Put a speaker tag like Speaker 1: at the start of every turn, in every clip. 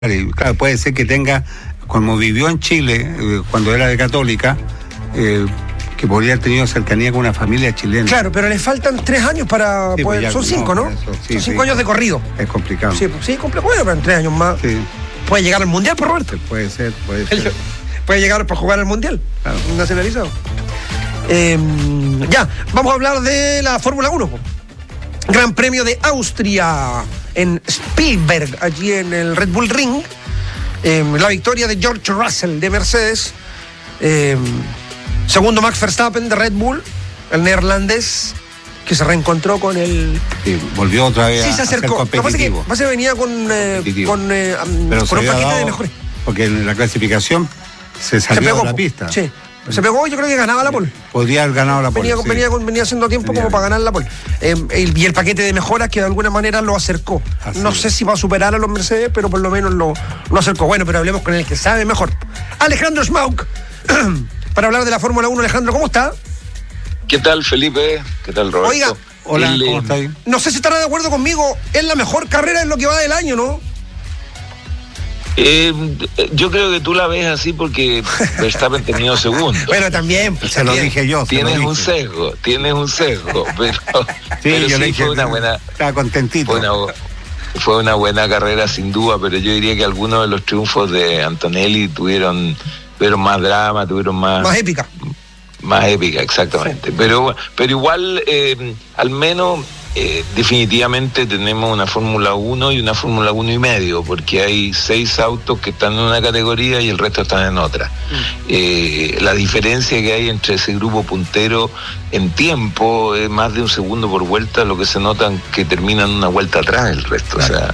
Speaker 1: Claro, puede ser que tenga, como vivió en Chile, cuando era de Católica, que podría haber tenido cercanía con una familia chilena.
Speaker 2: Claro, pero le faltan 3 años para
Speaker 1: Sí,
Speaker 2: poder...
Speaker 1: pues ya,
Speaker 2: son 5, ¿no?
Speaker 1: Sí,
Speaker 2: son 5 años de corrido.
Speaker 1: Es complicado.
Speaker 2: Sí, complejo, bueno, pero en 3 años más.
Speaker 1: Sí.
Speaker 2: Puede llegar al Mundial, por Roberto.
Speaker 1: Puede ser.
Speaker 2: Puede llegar por jugar al Mundial.
Speaker 1: Claro.
Speaker 2: Nacionalizado. Ya, vamos a hablar de la Fórmula 1. Gran Premio de Austria en Spielberg, allí en el Red Bull Ring. La victoria de George Russell de Mercedes. Segundo Max Verstappen de Red Bull, el neerlandés, que se reencontró con el...
Speaker 1: Sí, volvió otra vez
Speaker 2: sí, se acercó.
Speaker 1: a ser competitivo.
Speaker 2: Lo que pasa es que venía con un paquete de mejores.
Speaker 1: Porque en la clasificación se salió de la pista.
Speaker 2: Sí. Se pegó, yo creo que ganaba la pole.
Speaker 1: Podría haber ganado la pole.
Speaker 2: Venía haciendo tiempo como para ganar la pole. Y el paquete de mejoras que de alguna manera lo acercó. No sé si va a superar a los Mercedes, pero por lo menos lo acercó. Bueno, pero hablemos con el que sabe mejor. Alejandro Schmauk, para hablar de la Fórmula 1. Alejandro, ¿cómo está?
Speaker 3: ¿Qué tal, Felipe? ¿Qué tal, Roberto?
Speaker 2: Oiga,
Speaker 1: hola, ¿cómo está ahí?
Speaker 2: No sé si estará de acuerdo conmigo. Es la mejor carrera en lo que va del año, ¿no?
Speaker 3: Yo creo que tú la ves así porque Verstappen tenido segundo.
Speaker 2: Bueno, también. Pues,
Speaker 1: se lo dije yo.
Speaker 3: Tienes un sesgo, pero
Speaker 1: sí, yo le dije,
Speaker 3: fue una buena.
Speaker 1: Estaba contentito.
Speaker 3: Fue una buena carrera sin duda, pero yo diría que algunos de los triunfos de Antonelli tuvieron más drama, tuvieron más
Speaker 2: épica.
Speaker 3: Más épica, exactamente. Sí. Pero igual, al menos, definitivamente tenemos una Fórmula 1 y una Fórmula 1 y medio, porque hay 6 autos que están en una categoría y el resto están en otra. La diferencia que hay entre ese grupo puntero en tiempo es más de un segundo por vuelta, lo que se nota que terminan una vuelta atrás el resto. Claro. O sea,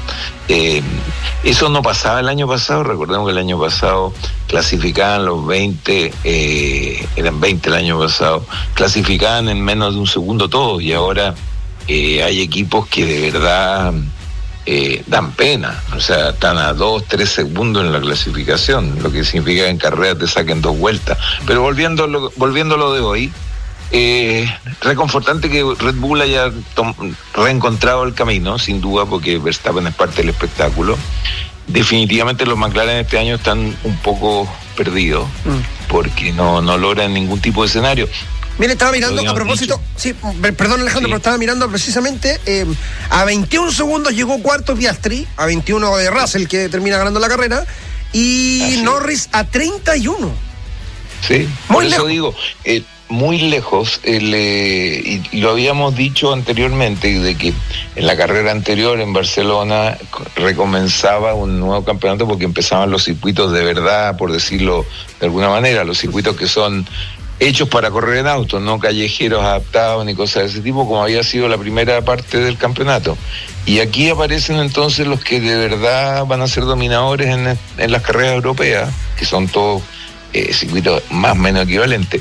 Speaker 3: eso no pasaba el año pasado. Recordemos que el año pasado clasificaban los 20, eran 20 el año pasado, clasificaban en menos de un segundo todos, y ahora hay equipos que de verdad dan pena. O sea, están a 2-3 segundos en la clasificación, lo que significa que en carrera te saquen 2 vueltas. Pero volviendo a lo de hoy, reconfortante que Red Bull haya reencontrado el camino, sin duda, porque Verstappen es parte del espectáculo. Definitivamente los McLaren este año están un poco perdidos, porque no logran ningún tipo de escenario.
Speaker 2: Mire, estaba mirando, a propósito, sí, perdón Alejandro, pero estaba mirando precisamente, a 21 segundos llegó cuarto Piastri, a 21 de Russell, que termina ganando la carrera, y Norris a 31.
Speaker 3: Sí, por eso digo, muy lejos, y lo habíamos dicho anteriormente, de que en la carrera anterior en Barcelona recomenzaba un nuevo campeonato porque empezaban los circuitos de verdad, por decirlo de alguna manera, los circuitos que son hechos para correr en autos, no callejeros adaptados ni cosas de ese tipo, como había sido la primera parte del campeonato. Y aquí aparecen entonces los que de verdad van a ser dominadores en las carreras europeas, que son todos circuitos más o menos equivalentes.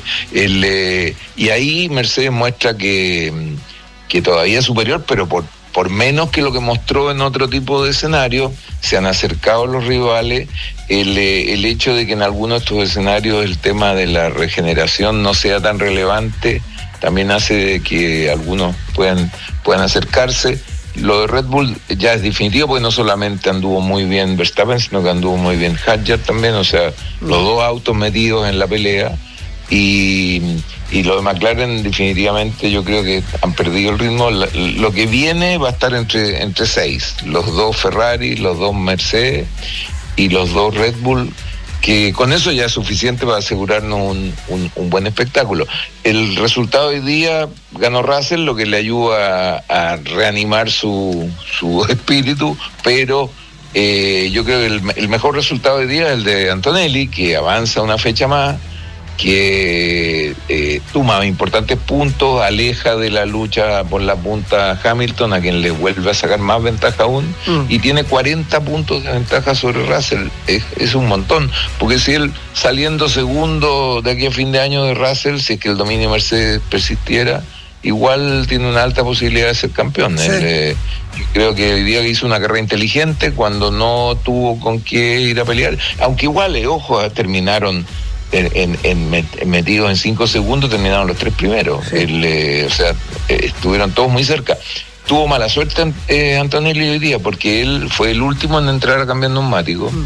Speaker 3: Y ahí Mercedes muestra que todavía es superior, pero por menos que lo que mostró en otro tipo de escenario. Se han acercado los rivales. El hecho de que en algunos de estos escenarios el tema de la regeneración no sea tan relevante también hace de que algunos puedan acercarse. Lo de Red Bull ya es definitivo, porque no solamente anduvo muy bien Verstappen, sino que anduvo muy bien Hadjar también. O sea, los dos autos metidos en la pelea. Y lo de McLaren definitivamente yo creo que han perdido el ritmo. Lo que viene va a estar entre 6, los 2 Ferrari, los 2 Mercedes y los 2 Red Bull, que con eso ya es suficiente para asegurarnos un buen espectáculo. El resultado hoy día ganó Russell, lo que le ayuda a reanimar su espíritu, pero yo creo que el mejor resultado hoy día es el de Antonelli, que avanza una fecha más, que suma importantes puntos, aleja de la lucha por la punta a Hamilton, a quien le vuelve a sacar más ventaja aún, y tiene 40 puntos de ventaja sobre Russell. Es un montón, porque si él saliendo segundo de aquí a fin de año de Russell, si es que el dominio Mercedes persistiera, igual tiene una alta posibilidad de ser campeón. Sí. Yo creo que hoy día hizo una carrera inteligente cuando no tuvo con qué ir a pelear, aunque igual, ojo, terminaron metidos en 5 segundos, terminaron los 3 primeros. Sí. O sea, estuvieron todos muy cerca. tuvo mala suerte Antonelli hoy día, porque él fue el último en entrar a cambiar neumático.